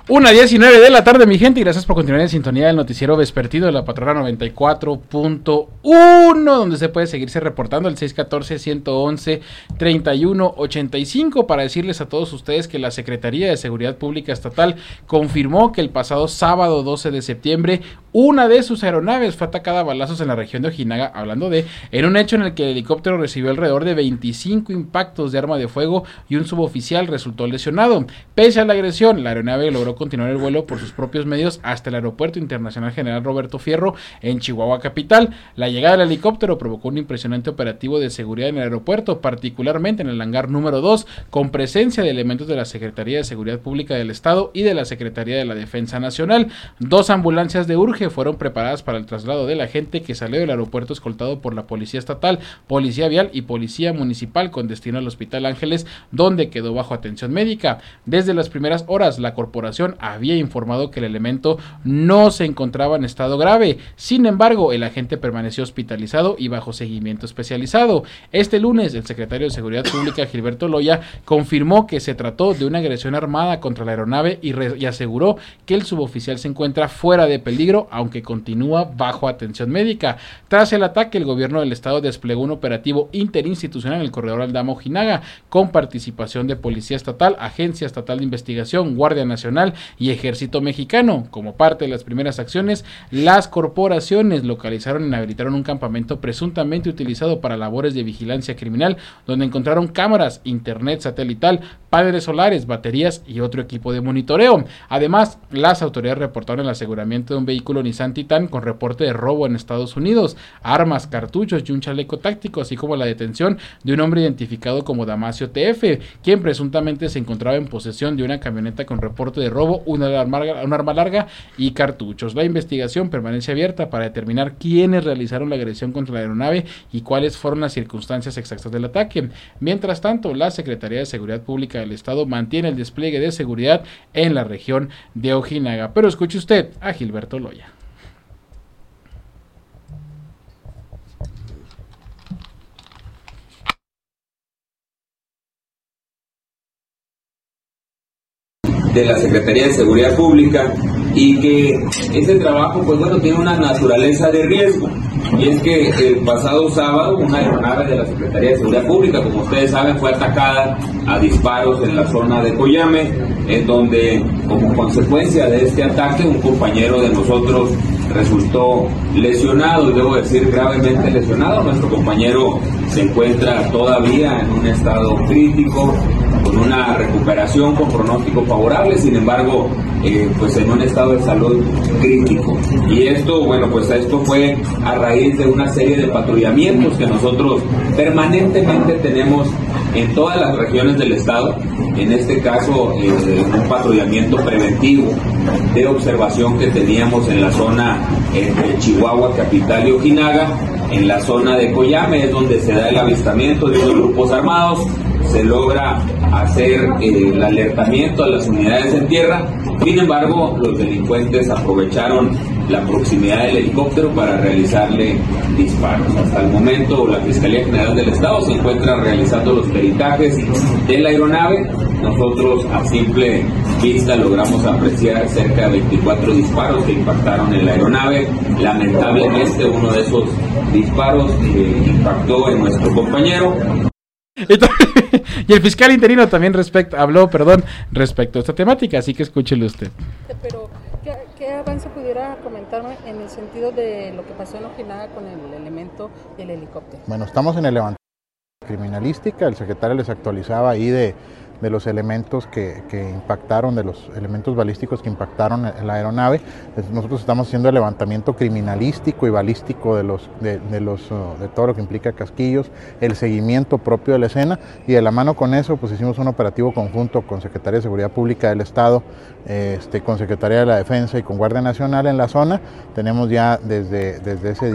1:19 de la tarde, mi gente, y gracias por continuar en sintonía del noticiero vespertino de la Patrona 94.1, donde se puede seguirse reportando el 614-111-3185 para decirles a todos ustedes que la Secretaría de Seguridad Pública Estatal confirmó que el pasado sábado 12 de septiembre una de sus aeronaves fue atacada a balazos en la región de Ojinaga, en un hecho en el que el helicóptero recibió alrededor de 25 impactos de arma de fuego y un suboficial resultó lesionado. Pese a la agresión, la aeronave logró continuar el vuelo por sus propios medios hasta el Aeropuerto Internacional General Roberto Fierro en Chihuahua capital. La llegada del helicóptero provocó un impresionante operativo de seguridad en el aeropuerto, particularmente en el hangar número 2, con presencia de elementos de la Secretaría de Seguridad Pública del Estado y de la Secretaría de la Defensa Nacional. 2 ambulancias de Urge fueron preparadas para el traslado de la gente que salió del aeropuerto escoltado por la Policía Estatal, Policía Vial y Policía Municipal con destino al Hospital Ángeles, donde quedó bajo atención médica. Desde las primeras horas, la corporación había informado que el elemento no se encontraba en estado grave. Sin embargo, el agente permaneció hospitalizado y bajo seguimiento especializado. Este lunes, el secretario de Seguridad Pública, Gilberto Loya, confirmó que se trató de una agresión armada contra la aeronave y aseguró que el suboficial se encuentra fuera de peligro, aunque continúa bajo atención médica. Tras el ataque, el gobierno del estado desplegó un operativo interinstitucional en el corredor Aldama-Ojinaga, con participación de Policía Estatal, Agencia Estatal de Investigación, Guardia Nacional y Ejército Mexicano. Como parte de las primeras acciones, las corporaciones localizaron y inhabilitaron un campamento presuntamente utilizado para labores de vigilancia criminal, donde encontraron cámaras, internet satelital, paneles solares, baterías y otro equipo de monitoreo. Además, las autoridades reportaron el aseguramiento de un vehículo Nissan Titan con reporte de robo en Estados Unidos, armas, cartuchos y un chaleco táctico, así como la detención de un hombre identificado como Damasio TF, quien presuntamente se encontraba en posesión de una camioneta con reporte de robo, un arma larga y cartuchos. La investigación permanece abierta para determinar quiénes realizaron la agresión contra la aeronave y cuáles fueron las circunstancias exactas del ataque. Mientras tanto, la Secretaría de Seguridad Pública del Estado mantiene el despliegue de seguridad en la región de Ojinaga. Pero escuche usted a Gilberto Loya. De la Secretaría de Seguridad Pública, y que ese trabajo pues bueno tiene una naturaleza de riesgo, y es que el pasado sábado una aeronave de la Secretaría de Seguridad Pública, como ustedes saben, fue atacada a disparos en la zona de Coyame, en donde como consecuencia de este ataque un compañero de nosotros resultó lesionado, y debo decir gravemente lesionado. Nuestro compañero se encuentra todavía en un estado crítico, con una recuperación con pronóstico favorable, sin embargo, pues en un estado de salud crítico. Y esto, bueno, pues esto fue a raíz de una serie de patrullamientos que nosotros permanentemente tenemos en todas las regiones del estado. En este caso, un patrullamiento preventivo de observación que teníamos en la zona entre Chihuahua capital y Ojinaga. En la zona de Coyame es donde se da el avistamiento de unos grupos armados. Se logra hacer el alertamiento a las unidades en tierra. Sin embargo, los delincuentes aprovecharon la proximidad del helicóptero para realizarle disparos. Hasta el momento, la Fiscalía General del Estado se encuentra realizando los peritajes de la aeronave. Nosotros, a simple vista, logramos apreciar cerca de 24 disparos que impactaron en la aeronave. Lamentablemente, uno de esos disparos impactó en nuestro compañero. Y el fiscal interino también habló respecto a esta temática, así que escúchelo usted. Pero, ¿qué avance pudiera comentarme en el sentido de lo que pasó en Ojinaga con el elemento y el helicóptero? Bueno, estamos en el levantamiento criminalística. El secretario les actualizaba ahí de los elementos que impactaron, de los elementos balísticos que impactaron en la aeronave. Nosotros estamos haciendo el levantamiento criminalístico y balístico de todo lo que implica casquillos, el seguimiento propio de la escena, y de la mano con eso pues hicimos un operativo conjunto con Secretaría de Seguridad Pública del Estado, con Secretaría de la Defensa y con Guardia Nacional en la zona. Tenemos ya desde ese día